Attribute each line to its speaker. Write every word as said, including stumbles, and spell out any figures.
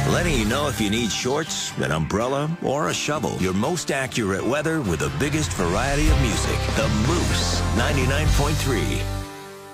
Speaker 1: letting you know if you need shorts, an umbrella, or a shovel. Your most accurate weather with the biggest variety of music. The Moose ninety-nine point three.